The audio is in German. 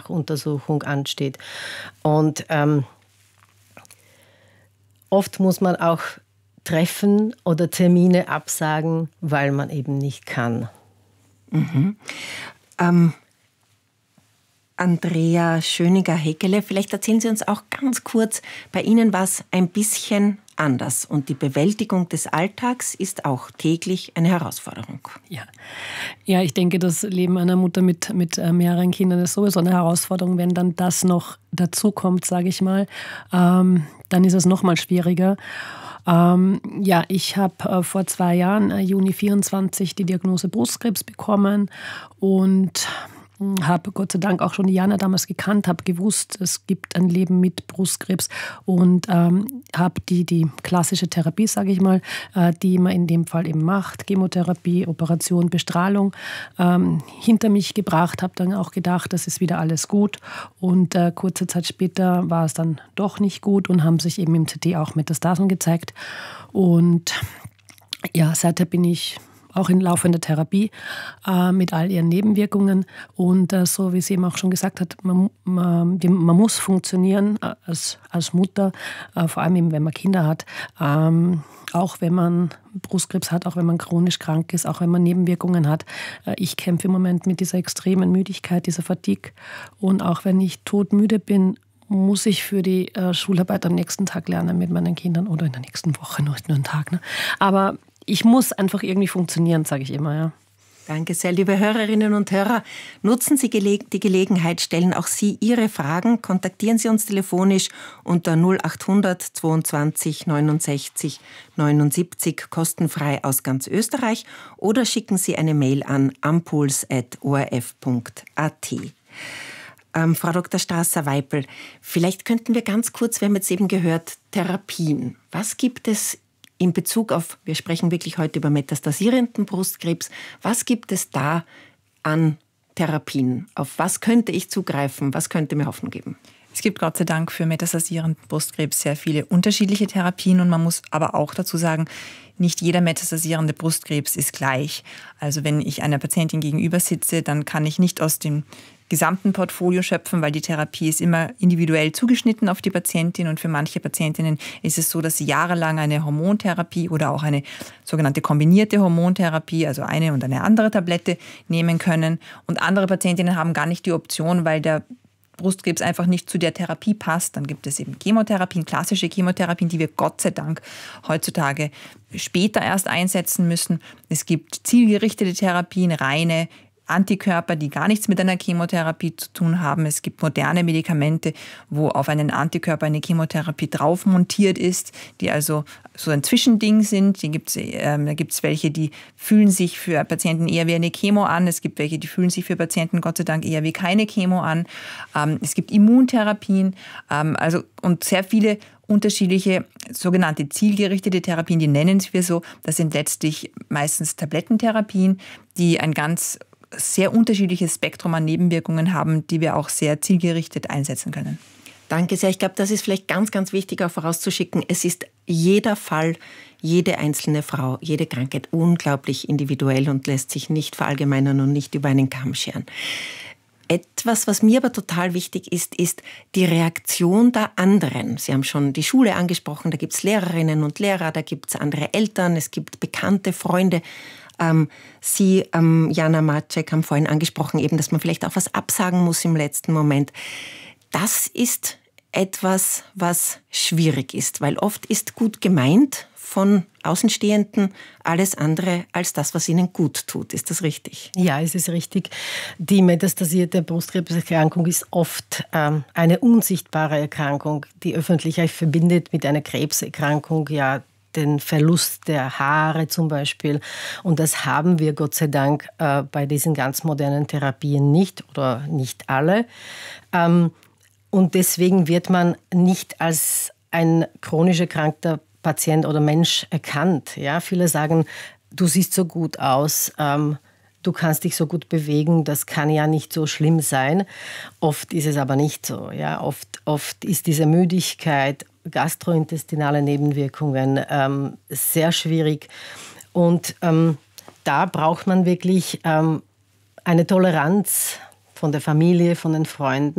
Nachuntersuchung ansteht. Und oft muss man auch Treffen oder Termine absagen, weil man eben nicht kann. Mhm. Andrea Schöniger-Hegele, vielleicht erzählen Sie uns auch ganz kurz, bei Ihnen war es ein bisschen anders und die Bewältigung des Alltags ist auch täglich eine Herausforderung. Ja, ich denke, das Leben einer Mutter mit mehreren Kindern ist sowieso eine Herausforderung. Wenn dann das noch dazu kommt, sage ich mal, dann ist es noch mal schwieriger. Ich habe vor 2 Jahren, Juni 24, die Diagnose Brustkrebs bekommen und habe Gott sei Dank auch schon Jana damals gekannt, habe gewusst, es gibt ein Leben mit Brustkrebs und habe die klassische Therapie, sage ich mal, die man in dem Fall eben macht, Chemotherapie, Operation, Bestrahlung, hinter mich gebracht, habe dann auch gedacht, das ist wieder alles gut und kurze Zeit später war es dann doch nicht gut und haben sich eben im CT auch Metastasen gezeigt und ja, seither bin ich auch in laufender Therapie mit all ihren Nebenwirkungen. Und so wie sie eben auch schon gesagt hat, man muss funktionieren als Mutter, vor allem eben, wenn man Kinder hat. Auch wenn man Brustkrebs hat, auch wenn man chronisch krank ist, auch wenn man Nebenwirkungen hat. Ich kämpfe im Moment mit dieser extremen Müdigkeit, dieser Fatigue. Und auch wenn ich todmüde bin, muss ich für die Schularbeit am nächsten Tag lernen mit meinen Kindern oder in der nächsten Woche, nur einen Tag. Ne? Aber ich muss einfach irgendwie funktionieren, sage ich immer, ja. Danke sehr, liebe Hörerinnen und Hörer. Nutzen Sie die Gelegenheit, stellen auch Sie Ihre Fragen. Kontaktieren Sie uns telefonisch unter 0800 22 69 79, kostenfrei aus ganz Österreich, oder schicken Sie eine Mail an ampuls@orf.at. Frau Dr. Strasser-Weipel, vielleicht könnten wir ganz kurz, wir haben jetzt eben gehört, Therapien. Was gibt es in Bezug auf, wir sprechen wirklich heute über metastasierenden Brustkrebs, was gibt es da an Therapien? Auf was könnte ich zugreifen? Was könnte mir Hoffnung geben? Es gibt Gott sei Dank für metastasierenden Brustkrebs sehr viele unterschiedliche Therapien und man muss aber auch dazu sagen, nicht jeder metastasierende Brustkrebs ist gleich. Also wenn ich einer Patientin gegenüber sitze, dann kann ich nicht aus dem gesamten Portfolio schöpfen, weil die Therapie ist immer individuell zugeschnitten auf die Patientin und für manche Patientinnen ist es so, dass sie jahrelang eine Hormontherapie oder auch eine sogenannte kombinierte Hormontherapie, also eine und eine andere Tablette nehmen können und andere Patientinnen haben gar nicht die Option, weil der Brustkrebs einfach nicht zu der Therapie passt. Dann gibt es eben Chemotherapien, klassische Chemotherapien, die wir Gott sei Dank heutzutage später erst einsetzen müssen. Es gibt zielgerichtete Therapien, reine Antikörper, die gar nichts mit einer Chemotherapie zu tun haben. Es gibt moderne Medikamente, wo auf einen Antikörper eine Chemotherapie drauf montiert ist, die also so ein Zwischending sind. Da gibt's welche, die fühlen sich für Patienten eher wie eine Chemo an. Es gibt welche, die fühlen sich für Patienten Gott sei Dank eher wie keine Chemo an. Es gibt Immuntherapien, und sehr viele unterschiedliche sogenannte zielgerichtete Therapien, die nennen wir so. Das sind letztlich meistens Tablettentherapien, die ein ganz sehr unterschiedliches Spektrum an Nebenwirkungen haben, die wir auch sehr zielgerichtet einsetzen können. Danke sehr. Ich glaube, das ist vielleicht ganz, ganz wichtig auch vorauszuschicken. Es ist jeder Fall, jede einzelne Frau, jede Krankheit unglaublich individuell und lässt sich nicht verallgemeinern und nicht über einen Kamm scheren. Etwas, was mir aber total wichtig ist, ist die Reaktion der anderen. Sie haben schon die Schule angesprochen, da gibt es Lehrerinnen und Lehrer, da gibt es andere Eltern, es gibt bekannte Freunde. Sie, Jana Maciek, haben vorhin angesprochen, eben, dass man vielleicht auch was absagen muss im letzten Moment. Das ist etwas, was schwierig ist, weil oft ist gut gemeint von Außenstehenden alles andere als das, was ihnen gut tut. Ist das richtig? Ja, es ist richtig. Die metastasierte Brustkrebserkrankung ist oft eine unsichtbare Erkrankung, die öffentlich verbindet mit einer Krebserkrankung, ja, den Verlust der Haare zum Beispiel. Und das haben wir Gott sei Dank bei diesen ganz modernen Therapien nicht oder nicht alle. Und deswegen wird man nicht als ein chronisch erkrankter Patient oder Mensch erkannt. Ja, viele sagen, du siehst so gut aus, du kannst dich so gut bewegen, das kann ja nicht so schlimm sein. Oft ist es aber nicht so. Ja, oft ist diese Müdigkeit, gastrointestinale Nebenwirkungen sehr schwierig. Und da braucht man wirklich eine Toleranz von der Familie, von den Freunden.